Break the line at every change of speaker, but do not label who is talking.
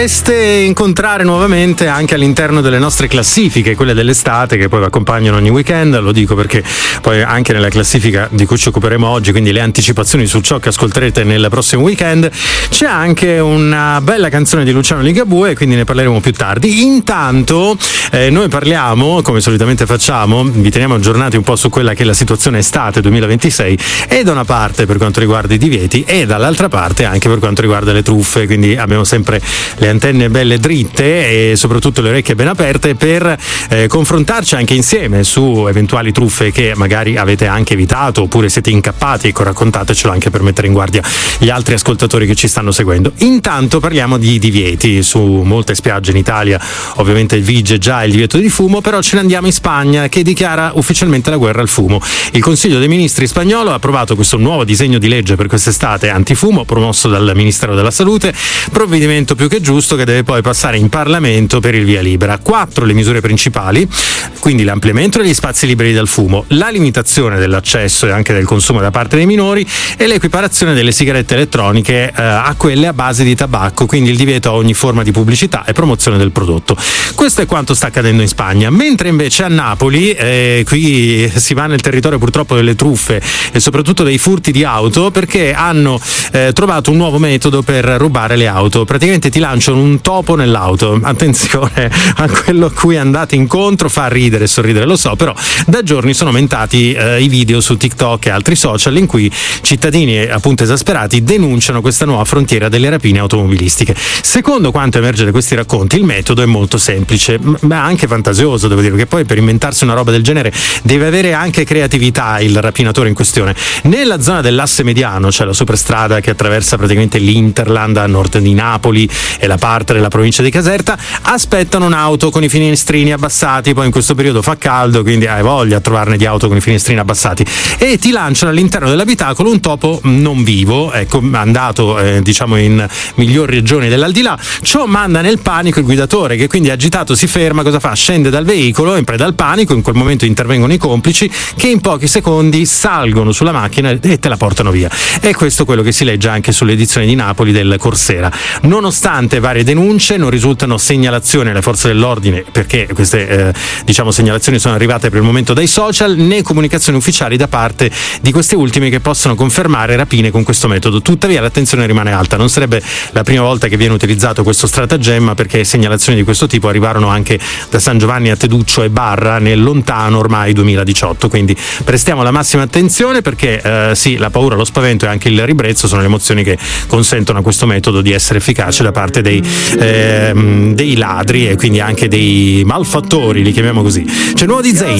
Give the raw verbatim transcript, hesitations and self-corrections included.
Potreste incontrare nuovamente anche all'interno delle nostre classifiche, quelle dell'estate che poi vi accompagnano ogni weekend. Lo dico perché poi anche nella classifica di cui ci occuperemo oggi, quindi le anticipazioni su ciò che ascolterete nel prossimo weekend, c'è anche una bella canzone di Luciano Ligabue, quindi ne parleremo più tardi. Intanto eh, noi parliamo, come solitamente facciamo, vi teniamo aggiornati un po' su quella che è la situazione estate duemilaventisei, e da una parte per quanto riguarda i divieti e dall'altra parte anche per quanto riguarda le truffe, quindi abbiamo sempre le antenne belle dritte e soprattutto le orecchie ben aperte per eh, confrontarci anche insieme su eventuali truffe che magari avete anche evitato oppure siete incappati. Ecco, raccontatecelo anche per mettere in guardia gli altri ascoltatori che ci stanno seguendo. Intanto parliamo di divieti. Su molte spiagge in Italia ovviamente vige già il divieto di fumo, però ce ne andiamo in Spagna, che dichiara ufficialmente la guerra al fumo. Il Consiglio dei Ministri spagnolo ha approvato questo nuovo disegno di legge per quest'estate antifumo promosso dal Ministero della Salute, provvedimento più che giusto che deve poi passare in Parlamento per il via libera. Quattro le misure principali, quindi l'ampliamento degli spazi liberi dal fumo, la limitazione dell'accesso e anche del consumo da parte dei minori e l'equiparazione delle sigarette elettroniche eh, a quelle a base di tabacco, quindi il divieto a ogni forma di pubblicità e promozione del prodotto. Questo è quanto sta accadendo in Spagna, mentre invece a Napoli eh, qui si va nel territorio purtroppo delle truffe e soprattutto dei furti di auto, perché hanno eh, trovato un nuovo metodo per rubare le auto. Praticamente ti lanciano un topo nell'auto. Attenzione a quello a cui andate incontro, fa ridere e sorridere, lo so, però da giorni sono aumentati eh, i video su TikTok e altri social in cui cittadini appunto esasperati denunciano questa nuova frontiera delle rapine automobilistiche. Secondo quanto emerge da questi racconti, il metodo è molto semplice, ma anche fantasioso, devo dire, che poi per inventarsi una roba del genere deve avere anche creatività il rapinatore in questione. Nella zona dell'Asse Mediano c'è la superstrada che attraversa praticamente l'Interland a nord di Napoli e la parte della provincia di Caserta. Aspettano un'auto con i finestrini abbassati, poi in questo periodo fa caldo, quindi hai voglia a trovarne di auto con i finestrini abbassati, e ti lanciano all'interno dell'abitacolo un topo non vivo, ecco, andato eh, diciamo in migliori regioni dell'aldilà. Ciò manda nel panico il guidatore, che quindi agitato si ferma. Cosa fa? Scende dal veicolo in preda al panico. In quel momento intervengono i complici, che in pochi secondi salgono sulla macchina e te la portano via. E questo è quello che si legge anche sulle edizioni di Napoli del Corsera. Nonostante varie denunce, non risultano segnalazioni alle forze dell'ordine, perché queste eh, diciamo segnalazioni sono arrivate per il momento dai social, né comunicazioni ufficiali da parte di queste ultime che possono confermare rapine con questo metodo. Tuttavia l'attenzione rimane alta, non sarebbe la prima volta che viene utilizzato questo stratagemma, perché segnalazioni di questo tipo arrivarono anche da San Giovanni a Teduccio e Barra nel lontano ormai duemiladiciotto, quindi prestiamo la massima attenzione, perché eh, sì, la paura, lo spavento e anche il ribrezzo sono le emozioni che consentono a questo metodo di essere efficace da parte dei eh, dei ladri e quindi anche dei malfattori, li chiamiamo così. C'è nuovo di Zayn.